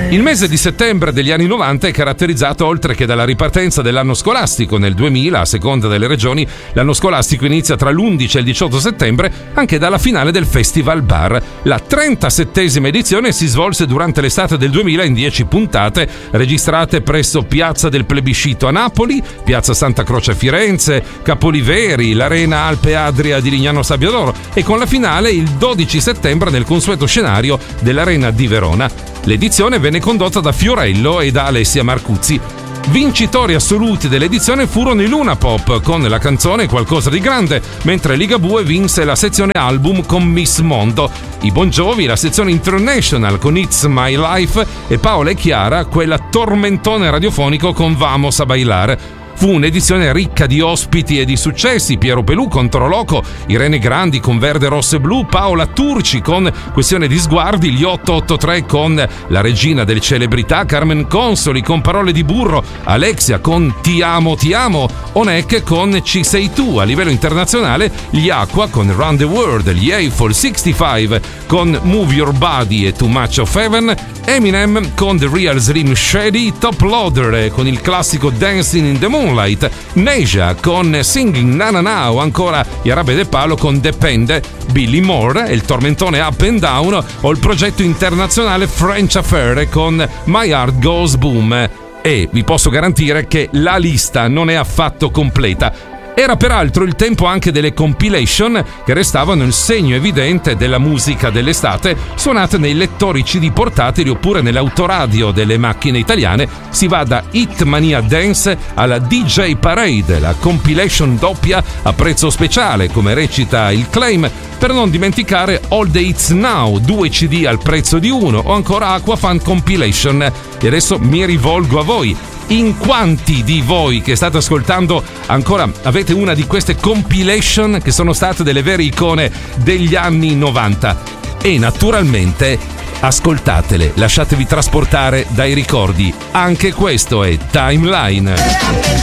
Il mese di settembre degli anni 90 è caratterizzato, oltre che dalla ripartenza dell'anno scolastico nel 2000, a seconda delle regioni, l'anno scolastico inizia tra l'11 e il 18 settembre, anche dalla finale del Festival Bar. La 37esima edizione si svolse durante l'estate del 2000 in 10 puntate, registrate presso Piazza del Plebiscito a Napoli, Piazza Santa Croce a Firenze, Capoliveri, l'Arena Alpe Adria di Lignano Sabbiadoro e con la finale il 12 settembre nel consueto scenario dell'Arena di Verona. L'edizione venne condotta da Fiorello e da Alessia Marcuzzi. Vincitori assoluti dell'edizione furono i Luna Pop con la canzone Qualcosa di grande, mentre Ligabue vinse la sezione album con Miss Mondo, i Bon Jovi la sezione International con It's My Life e Paola e Chiara quella tormentone radiofonico con Vamos a Bailar. Fu un'edizione ricca di ospiti e di successi: Piero Pelù con Troloco, Irene Grandi con Verde, Rosso e Blu, Paola Turci con Questione di sguardi, gli 883 con La regina delle celebrità, Carmen Consoli con Parole di burro, Alexia con Ti amo, Onek con Ci sei tu. A livello internazionale gli Aqua con Round the World, gli Eiffel 65 con Move Your Body e Too Much of Heaven, Eminem con The Real Slim Shady, Top Loader con il classico Dancing in the Moonlight, Neja con Singing Na Na Na o ancora Yarabe De Palo con Depende, Billy Moore e il tormentone Up and Down o il progetto internazionale French Affair con My Heart Goes Boom. E vi posso garantire che la lista non è affatto completa. Era peraltro il tempo anche delle compilation, che restavano il segno evidente della musica dell'estate suonate nei lettori CD portatili oppure nell'autoradio delle macchine italiane. Si va da Hitmania Dance alla DJ Parade, la compilation doppia a prezzo speciale, come recita il claim, per non dimenticare All the Hits Now, 2 CD al prezzo di uno, o ancora Aquafan Compilation. E adesso mi rivolgo a voi. In quanti di voi che state ascoltando ancora avete una di queste compilation che sono state delle vere icone degli anni 90? E naturalmente ascoltatele, lasciatevi trasportare dai ricordi. Anche questo è Timeline.